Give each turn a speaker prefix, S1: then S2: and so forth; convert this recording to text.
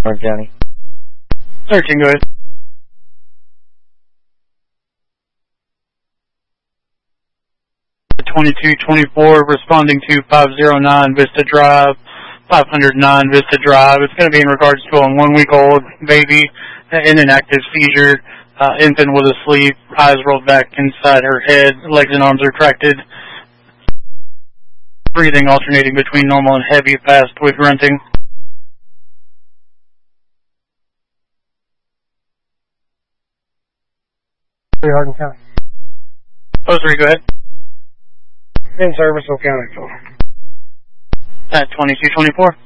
S1: Orange County.
S2: Searching, go ahead. The 2224 responding to 509 Vista Drive, 509 Vista Drive. It's going to be in regards to a 1-week-old baby in an active seizure. Infant was asleep, eyes rolled back inside her head, legs and arms retracted. Breathing alternating between normal and heavy, fast with grunting.
S3: Hardin County.
S2: Oh, 3, go ahead.
S3: In service, O'County.
S2: At 2224.